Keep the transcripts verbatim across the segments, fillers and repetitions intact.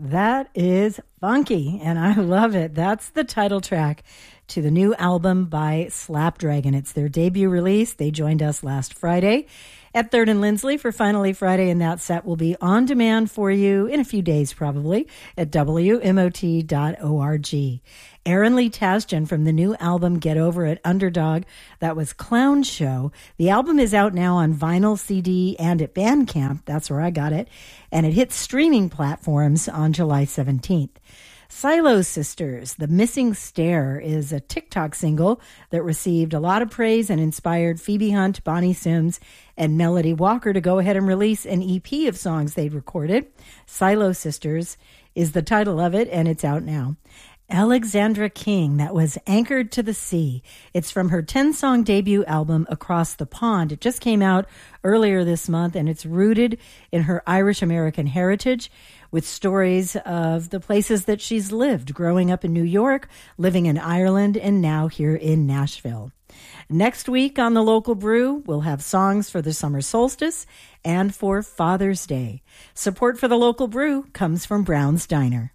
That is funky, and I love it. That's the title track to the new album by Slapdragon. It's their debut release. They joined us last Friday at Third and Lindsley for Finally Friday, and that set will be on demand for you in a few days probably at W M O T dot org. Aaron Lee Tasjan from the new album Get Over It, Underdog. That was Clown Show. The album is out now on vinyl, C D, and at Bandcamp. That's where I got it. And it hits streaming platforms on July seventeenth. Silo Sisters, The Missing Stair, is a TikTok single that received a lot of praise and inspired Phoebe Hunt, Bonnie Sims, and Melody Walker to go ahead and release an E P of songs they'd recorded. Silo Sisters is the title of it, and it's out now. Alexandra King, that was Anchored to the Sea. It's from her ten-song debut album, Across the Pond. It just came out earlier this month, and it's rooted in her Irish-American heritage with stories of the places that she's lived, growing up in New York, living in Ireland, and now here in Nashville. Next week on The Local Brew, we'll have songs for the summer solstice and for Father's Day. Support for The Local Brew comes from Brown's Diner.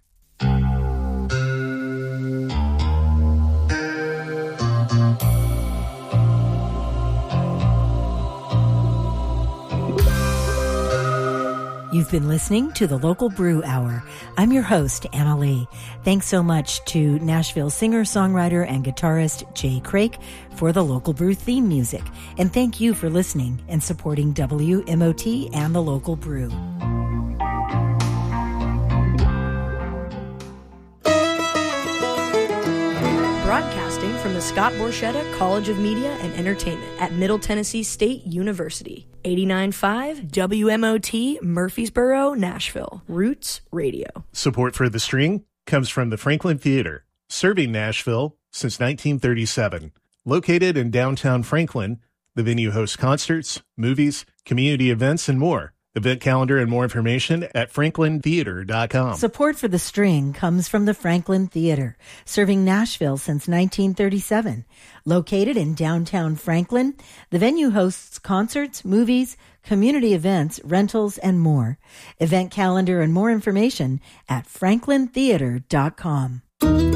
You've been listening to the Local Brew Hour. I'm your host, Anna Lee. Thanks so much to Nashville singer-songwriter and guitarist Jay Crake for the Local Brew theme music. And thank you for listening and supporting W M O T and the Local Brew. Broadcasting from the Scott Borchetta College of Media and Entertainment at Middle Tennessee State University. eighty-nine point five W M O T, Murfreesboro, Nashville. Roots Radio. Support for The String comes from the Franklin Theater, serving Nashville since nineteen thirty-seven. Located in downtown Franklin, the venue hosts concerts, movies, community events, and more. Event calendar and more information at franklin theater dot com. Support for The String comes from the Franklin Theater, serving Nashville since nineteen thirty-seven. Located in downtown Franklin, the venue hosts concerts, movies, community events, rentals, and more. Event calendar and more information at franklin theater dot com.